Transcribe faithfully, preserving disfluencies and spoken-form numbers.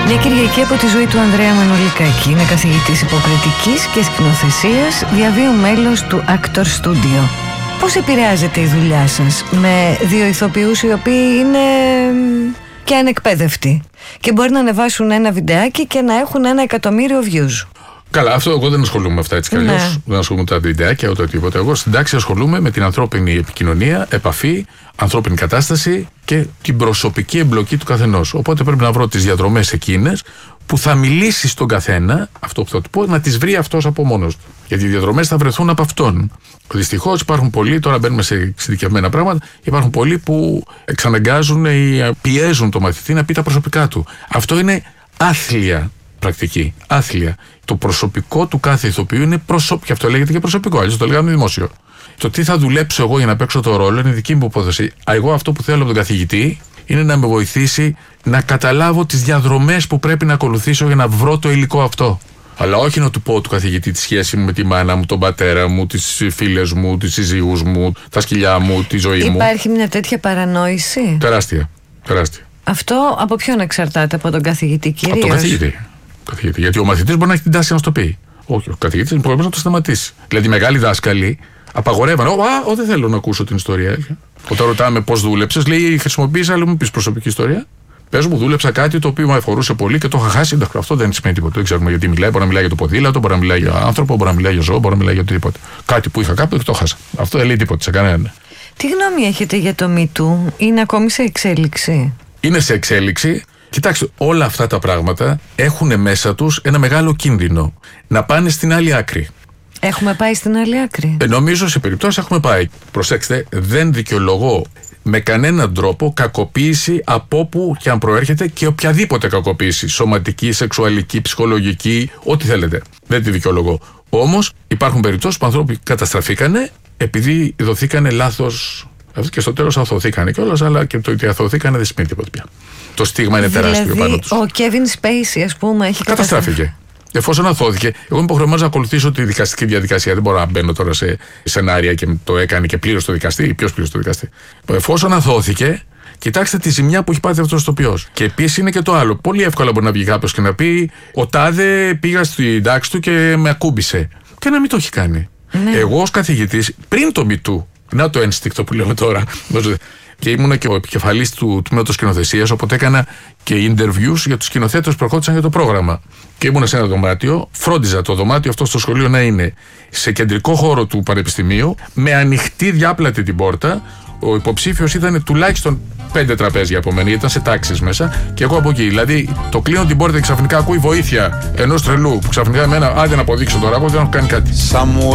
Μια Κυριακή από τη ζωή του Ανδρέα Μανολικάκη. Είναι καθηγητής υποκριτικής και σκηνοθεσίας, διαβίου μέλος του Actor Studio. Πώς επηρεάζεται η δουλειά σας με δύο ηθοποιούς οι οποίοι είναι και ανεκπαίδευτοι και μπορεί να ανεβάσουν ένα βιντεάκι και να έχουν ένα εκατομμύριο views? Καλά, αυτό εγώ δεν ασχολούμαι με αυτά έτσι κι αλλιώς. Ναι. Δεν ασχολούμαι με τα βιντεάκια ούτε τίποτα. Εγώ στην τάξη ασχολούμαι με την ανθρώπινη επικοινωνία, επαφή, ανθρώπινη κατάσταση και την προσωπική εμπλοκή του καθενός. Οπότε πρέπει να βρω τις διαδρομές εκείνες που θα μιλήσει στον καθένα, αυτό που θα του πω, να τις βρει αυτός από μόνος του. Γιατί οι διαδρομές θα βρεθούν από αυτόν. Δυστυχώς υπάρχουν πολλοί, τώρα μπαίνουμε σε εξειδικευμένα πράγματα, υπάρχουν πολλοί που εξαναγκάζουν ή πιέζουν το μαθητή να πει τα προσωπικά του. Αυτό είναι άθλια πρακτική. Άθλια. Το προσωπικό του κάθε ηθοποιού είναι προσωπικό. Και αυτό λέγεται και προσωπικό. Αλλιώς το λέγαμε δημόσιο. Το τι θα δουλέψω εγώ για να παίξω το ρόλο είναι δική μου υπόθεση. Εγώ αυτό που θέλω από τον καθηγητή είναι να με βοηθήσει να καταλάβω τις διαδρομές που πρέπει να ακολουθήσω για να βρω το υλικό αυτό. Αλλά όχι να του πω του καθηγητή τη σχέση μου με τη μάνα μου, τον πατέρα μου, τις φίλες μου, τις συζύγους μου, τα σκυλιά μου, τη ζωή μου. Υπάρχει μια τέτοια παρανόηση? Τεράστια. Τεράστια. Αυτό από ποιον εξαρτάται? Από τον καθηγητή κυρίως? Από τον καθηγητή. καθηγητή. Γιατί ο μαθητής μπορεί να έχει την τάση να σου το πει. Όχι, ο καθηγητής είναι υποχρεωμένος να το σταματήσει. Δηλαδή, οι μεγάλοι δάσκαλοι απαγορεύαν. Ω, δεν θέλω να ακούσω την ιστορία. Όταν ρωτάμε πώς δούλεψες, λέει: χρησιμοποίησα, αλλά μου πει προσωπική ιστορία. Πες μου, δούλεψα κάτι το οποίο με αφορούσε πολύ και το είχα χάσει. Αυτό δεν σημαίνει τίποτα. Δεν ξέρουμε γιατί μιλάει. Μπορεί να μιλάει για το ποδήλατο, μπορεί να μιλάει για άνθρωπο, μπορεί να μιλάει για ζώο, μπορεί να μιλάει για οτιδήποτε. Κάτι που είχα κάποτε και το χάσα. Αυτό δεν λέει τίποτα σε κανέναν. Τι γνώμη έχετε για το Me Too? Είναι ακόμη σε εξέλιξη? Είναι σε εξέλιξη. Κοιτάξτε, όλα αυτά τα πράγματα έχουν μέσα τους ένα μεγάλο κίνδυνο. Να πάνε στην άλλη άκρη. Έχουμε πάει στην άλλη άκρη? Ε, νομίζω σε περιπτώσεις έχουμε πάει. Προσέξτε, δεν δικαιολογώ με κανέναν τρόπο κακοποίηση από όπου και αν προέρχεται και οποιαδήποτε κακοποίηση. Σωματική, σεξουαλική, ψυχολογική, ό,τι θέλετε. Δεν τη δικαιολογώ. Όμως υπάρχουν περιπτώσεις που άνθρωποι καταστραφήκανε επειδή δοθήκανε λάθος. Και στο τέλος αθωθήκανε κιόλας, αλλά και το ότι αθωθήκανε δεν σημαίνει τίποτα πια. Το στίγμα είναι δηλαδή, τεράστιο πάνω τους. Ο Kevin Spacey, ας πούμε, έχει καταστράφηκε. Εφόσον αθώθηκε, εγώ είμαι υποχρεωμένος να ακολουθήσω τη δικαστική διαδικασία. Δεν μπορώ να μπαίνω τώρα σε σενάρια και το έκανε και πλήρωσε το δικαστή. Ποιος πλήρωσε το δικαστή? Εφόσον αθώθηκε, κοιτάξτε τη ζημιά που έχει πάθει αυτός ο ηθοποιός. Και επίσης είναι και το άλλο. Πολύ εύκολα μπορεί να βγει κάποιος και να πει: ο τάδε πήγα στην τάξη του και με ακούμπησε. Και να μην το έχει κάνει. Ναι. Εγώ ως καθηγητής, πριν το Me Too, να το ένστικτο που λέμε τώρα. Και ήμουνα και ο επικεφαλής του τμήματος σκηνοθεσίας, οπότε έκανα και interviews για τους σκηνοθέτες που προχώρησαν για το πρόγραμμα. Και ήμουνα σε ένα δωμάτιο, φρόντιζα το δωμάτιο αυτό στο σχολείο να είναι σε κεντρικό χώρο του πανεπιστημίου, με ανοιχτή διάπλατη την πόρτα. Ο υποψήφιος ήταν τουλάχιστον πέντε τραπέζια από μένα, ήταν σε τάξεις μέσα και εγώ από εκεί. Δηλαδή, το κλείνω την πόρτα και ξαφνικά ακούει βοήθεια ενός τρελού που ξαφνικά εμένα, άντε να αποδείξω τώρα, εγώ δεν έχω κάνει κάτι.